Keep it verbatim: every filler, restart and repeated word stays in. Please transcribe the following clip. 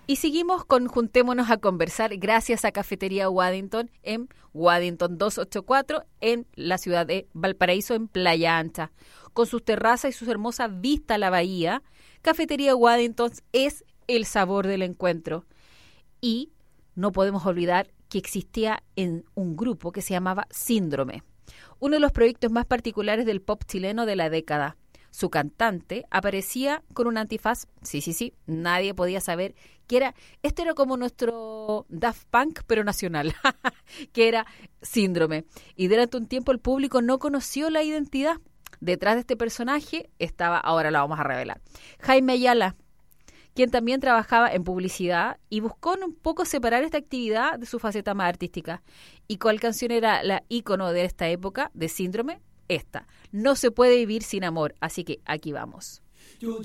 Y seguimos con Juntémonos a Conversar gracias a Cafetería Waddington en Waddington doscientos ochenta y cuatro en la ciudad de Valparaíso, en Playa Ancha. Con sus terrazas y sus hermosas vistas a la bahía, Cafetería Waddington es el sabor del encuentro. Y no podemos olvidar que existía en un grupo que se llamaba Síndrome, uno de los proyectos más particulares del pop chileno de la década. Su cantante aparecía con un antifaz, sí, sí, sí, nadie podía saber que era, este era como nuestro Daft Punk, pero nacional, que era Síndrome. Y durante un tiempo el público no conoció la identidad. Detrás de este personaje estaba, ahora la vamos a revelar, Jaime Ayala, quien también trabajaba en publicidad y buscó un poco separar esta actividad de su faceta más artística. ¿Y cuál canción era la ícono de esta época, de Síndrome? Esta, No se puede vivir sin amor, así que aquí vamos. Yo